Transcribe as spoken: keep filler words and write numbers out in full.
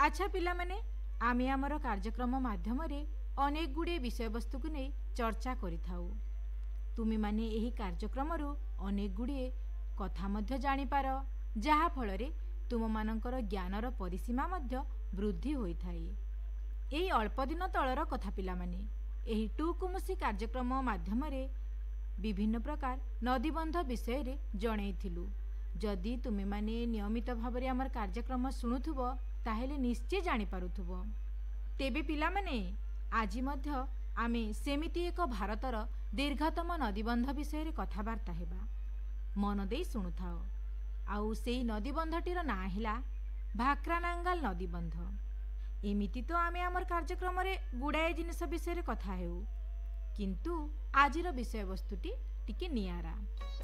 अच्छा पिला माने आमे आमर कार्यक्रम माध्यम अनेक गुड़े विषय वस्तु को नहीं चर्चा करिथाउ। तुमे माने एही कार्यक्रम रु अनेक गुड़े कथा मध्य जानी पार, जहा फलरे तुम मानकर ज्ञानर परिसीमा मध्य वृद्धि होई थाई। एही अल्प दिन तलर कथा पिला माने एही टुकुमुसी कार्यक्रम माध्यम विभिन्न प्रकार नदीबंध विषय रे जणैथिलु। जदि तुमे माने नियमित भाबरे हमर कार्यक्रम शुणुथुबो ताहेले निश्चय जानी पारुथुबो। तेबे पिला माने आज मध्य आमे सेमिति एक भारतर दीर्घतम नदीबंध विषय रे कथाबार्ता हेबा। मन देई शुणुथाओ। आउ सेई नदीबंधटीर ना हिला भाक्रानांगाल नदीबंध। एमिति तो आमे आमर कार्यक्रम रे गुड़ाए जिनिस विषय रे कथा हेउ, किंतु आजिर विषय वस्तुटी टिके नियारा।